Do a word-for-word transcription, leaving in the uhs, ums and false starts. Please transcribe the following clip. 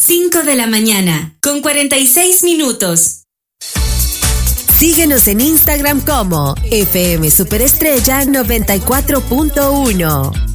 cinco de la mañana, con cuarenta y seis minutos. Síguenos en Instagram como F M Superestrella noventa y cuatro punto uno.